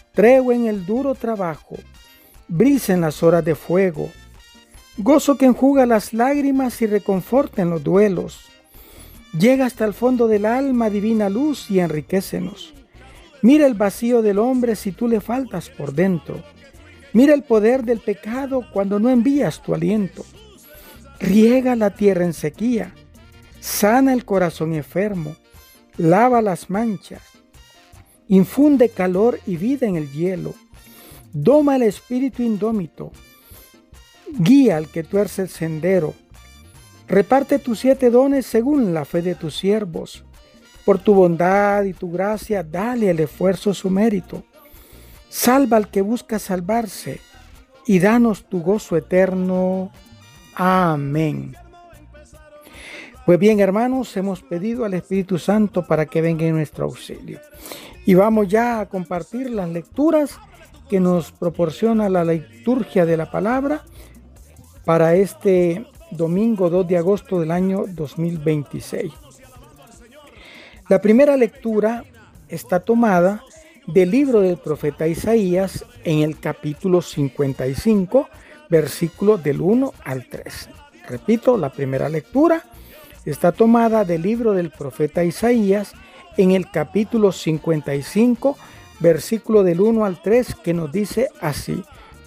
tregua en el duro trabajo, brisa en las horas de fuego, gozo que enjuga las lágrimas y reconforta en los duelos. Llega hasta el fondo del alma divina luz y enriquécenos. Mira el vacío del hombre si tú le faltas por dentro. Mira el poder del pecado cuando no envías tu aliento. Riega la tierra en sequía, sana el corazón enfermo, lava las manchas, infunde calor y vida en el hielo, doma el espíritu indómito, guía al que tuerce el sendero, reparte tus 7 dones según la fe de tus siervos. Por tu bondad y tu gracia, dale al esfuerzo su mérito. Salva al que busca salvarse y danos tu gozo eterno. Amén. Pues bien, hermanos, hemos pedido al Espíritu Santo para que venga en nuestro auxilio. Y vamos ya a compartir las lecturas que nos proporciona la liturgia de la palabra para este domingo 2 de agosto del año 2026. La primera lectura está tomada del libro del profeta Isaías en el capítulo 55, versículos del 1 al 3. Repito, la primera lectura está tomada del libro del profeta Isaías en el capítulo 55, versículo del 1 al 3, que nos dice así.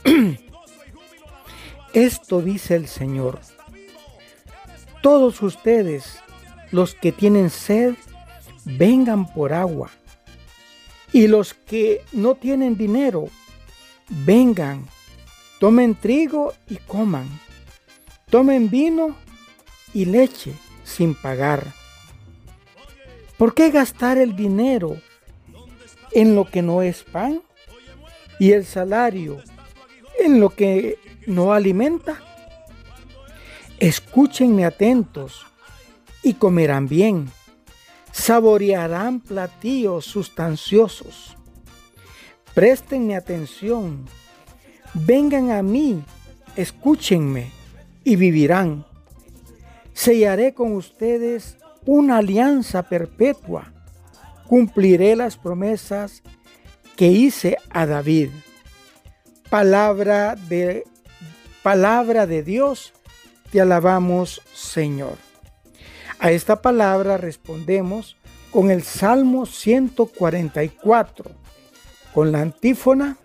Esto dice el Señor: todos ustedes, los que tienen sed, vengan por agua, y los que no tienen dinero, vengan, tomen trigo y coman, tomen vino y leche sin pagar. ¿Por qué gastar el dinero en lo que no es pan y el salario en lo que no alimenta? Escúchenme atentos y comerán bien, saborearán platillos sustanciosos. Préstenme atención, vengan a mí, escúchenme y vivirán. Sellaré con ustedes una alianza perpetua, cumpliré las promesas que hice a David. Palabra de Dios, te alabamos, Señor. A esta palabra respondemos con el Salmo 144, con la antífona: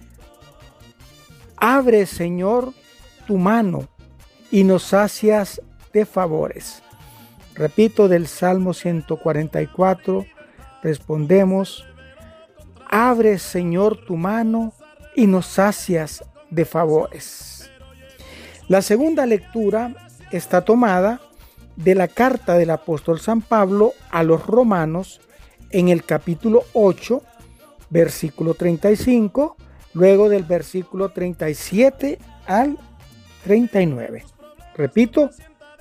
abre, Señor, tu mano y nos sacias de favores. Repito, del Salmo 144 respondemos: abre, Señor, tu mano y nos sacias de favores. La segunda lectura está tomada de la carta del apóstol San Pablo a los romanos en el capítulo 8, versículo 35, luego del versículo 37 al 39. Repito,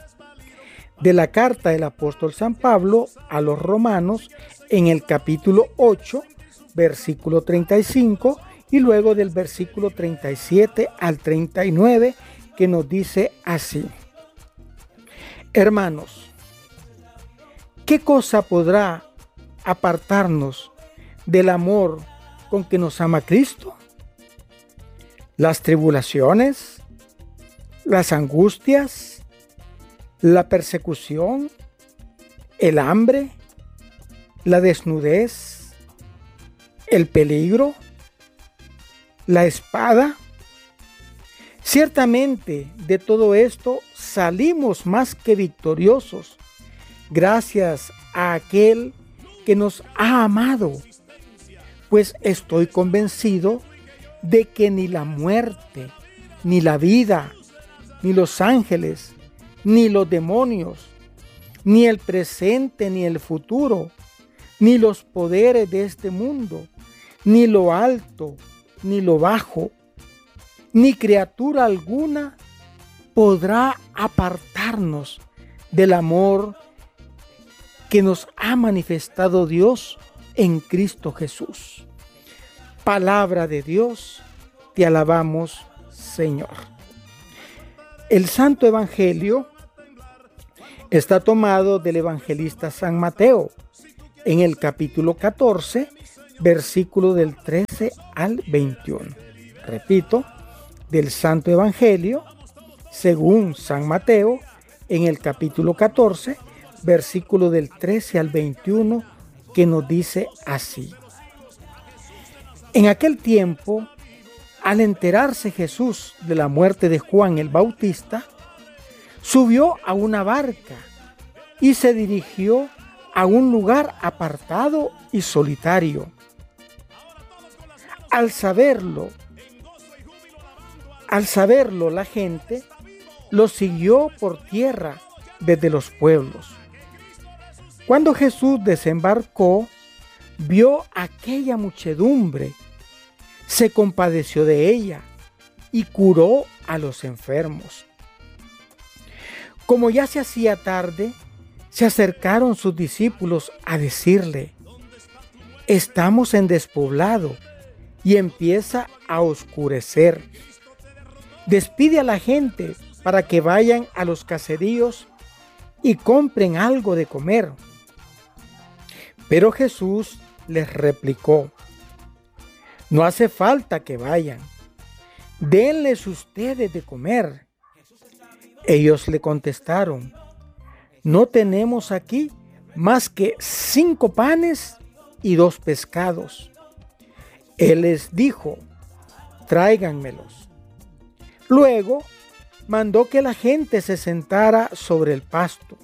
de la carta del apóstol San Pablo a los romanos en el capítulo 8, versículo 35, y luego del versículo 37 al 39, que nos dice así: hermanos, ¿qué cosa podrá apartarnos del amor con que nos ama Cristo? ¿Las tribulaciones? ¿Las angustias? ¿La persecución? ¿El hambre? ¿La desnudez? ¿El peligro? ¿La espada? Ciertamente de todo esto salimos más que victoriosos, gracias a aquel que nos ha amado. Pues estoy convencido de que ni la muerte, ni la vida, ni los ángeles, ni los demonios, ni el presente, ni el futuro, ni los poderes de este mundo, ni lo alto, ni lo bajo, ni criatura alguna podrá apartarnos del amor que nos ha manifestado Dios en Cristo Jesús. Palabra de Dios, te alabamos, Señor. El Santo Evangelio está tomado del evangelista San Mateo en el capítulo 14, versículo del 13 al 21. Repito, del Santo Evangelio, según San Mateo, en el capítulo 14, versículo del 13 al 21, que nos dice así. En aquel tiempo, al enterarse Jesús de la muerte de Juan el Bautista, subió a una barca y se dirigió a un lugar apartado y solitario. Al saberlo, la gente lo siguió por tierra desde los pueblos. Cuando Jesús desembarcó, vio aquella muchedumbre, se compadeció de ella y curó a los enfermos. Como ya se hacía tarde, se acercaron sus discípulos a decirle: estamos en despoblado y empieza a oscurecer. Despide a la gente para que vayan a los caseríos y compren algo de comer. Pero Jesús les replicó: no hace falta que vayan, denles ustedes de comer. Ellos le contestaron: no tenemos aquí más que 5 panes y 2 pescados. Él les dijo: tráiganmelos. Luego mandó que la gente se sentara sobre el pasto.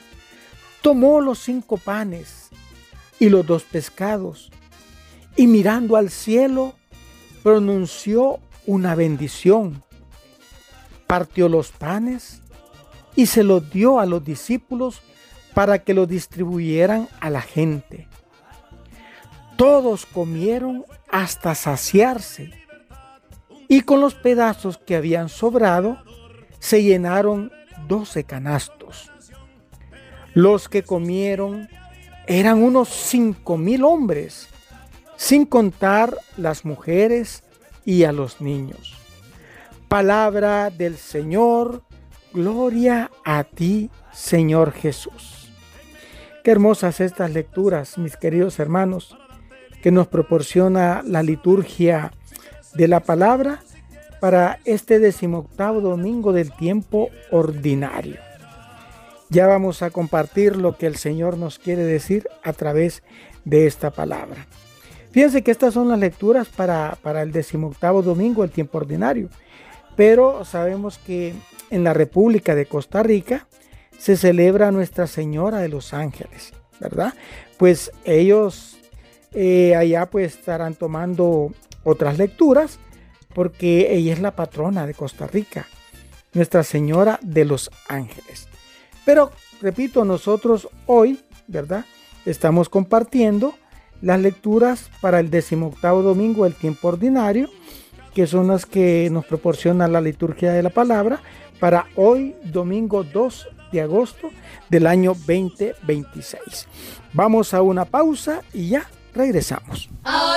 Tomó los 5 panes y los 2 pescados, y mirando al cielo, pronunció una bendición. Partió los panes y se los dio a los discípulos para que los distribuyeran a la gente. Todos comieron hasta saciarse, y con los pedazos que habían sobrado, se llenaron 12 canastos. Los que comieron eran unos 5,000 hombres, sin contar las mujeres y a los niños. Palabra del Señor, gloria a ti, Señor Jesús. Qué hermosas estas lecturas, mis queridos hermanos, que nos proporciona la liturgia de la palabra para este 18º domingo del tiempo ordinario. Ya vamos a compartir lo que el Señor nos quiere decir a través de esta palabra. Fíjense que estas son las lecturas para el 18º domingo del tiempo ordinario, pero sabemos que en la República de Costa Rica se celebra Nuestra Señora de los Ángeles, ¿verdad? Pues ellos allá pues estarán tomando otras lecturas porque ella es la patrona de Costa Rica, Nuestra Señora de los Ángeles. Pero, repito, nosotros hoy, ¿verdad?, estamos compartiendo las lecturas para el 18º domingo del tiempo ordinario, que son las que nos proporciona la liturgia de la palabra para hoy, domingo 2 de agosto del año 2026. Vamos a una pausa y ya regresamos. Ahora